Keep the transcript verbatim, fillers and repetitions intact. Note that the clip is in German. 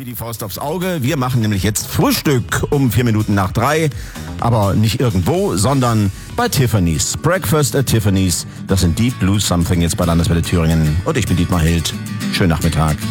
wie die Faust aufs Auge. Wir machen nämlich jetzt Frühstück um vier Minuten nach drei. Aber nicht irgendwo, sondern bei Tiffany's. Breakfast at Tiffany's. Das sind Deep Blue Something jetzt bei Landeswelle Thüringen. Und ich bin Dietmar Hild. Schönen Nachmittag.